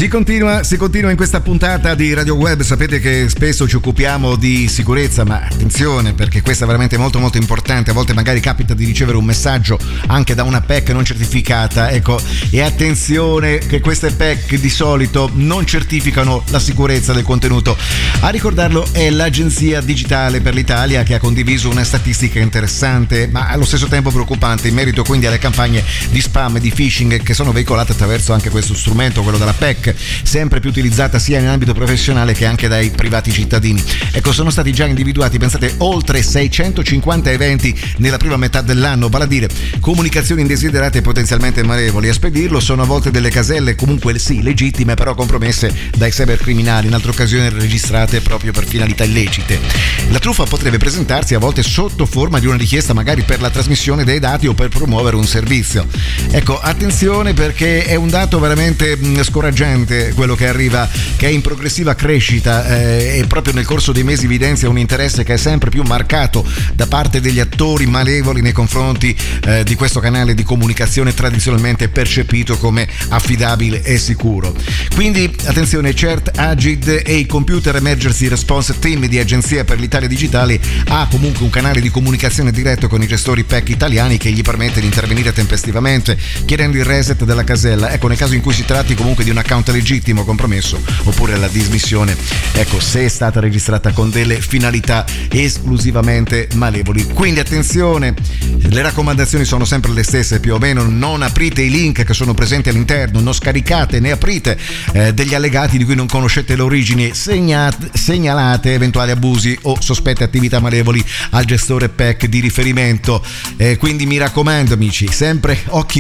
Si continua in questa puntata di Radio Web. Sapete che spesso ci occupiamo di sicurezza, ma attenzione, perché questa è veramente molto molto importante. A volte magari capita di ricevere un messaggio anche da una PEC non certificata, ecco, e attenzione che queste PEC di solito non certificano la sicurezza del contenuto. A ricordarlo è l'Agenzia Digitale per l'Italia, che ha condiviso una statistica interessante ma allo stesso tempo preoccupante in merito quindi alle campagne di spam e di phishing che sono veicolate attraverso anche questo strumento, quello della PEC, sempre più utilizzata sia in ambito professionale che anche dai privati cittadini. Ecco, sono stati già individuati, pensate, oltre 650 eventi nella prima metà dell'anno, vale a dire comunicazioni indesiderate e potenzialmente malevoli. A spedirlo sono a volte delle caselle comunque sì legittime, però compromesse dai cybercriminali, in altre occasioni registrate proprio per finalità illecite. La truffa potrebbe presentarsi a volte sotto forma di una richiesta magari per la trasmissione dei dati o per promuovere un servizio. Ecco, attenzione, perché è un dato veramente scoraggiante quello che arriva, che è in progressiva crescita e proprio nel corso dei mesi evidenzia un interesse che è sempre più marcato da parte degli attori malevoli nei confronti di questo canale di comunicazione tradizionalmente percepito come affidabile e sicuro. Quindi attenzione, CERT, Agid e il Computer Emergency Response Team di Agenzia per l'Italia Digitale ha comunque un canale di comunicazione diretto con i gestori PEC italiani che gli permette di intervenire tempestivamente chiedendo il reset della casella, ecco, nel caso in cui si tratti comunque di un account legittimo compromesso oppure la dismissione, ecco, se è stata registrata con delle finalità esclusivamente malevoli. Quindi attenzione, le raccomandazioni sono sempre le stesse più o meno: non aprite i link che sono presenti all'interno, non scaricate né aprite degli allegati di cui non conoscete le origini, segnalate eventuali abusi o sospette attività malevoli al gestore PEC di riferimento. Quindi mi raccomando amici, sempre occhi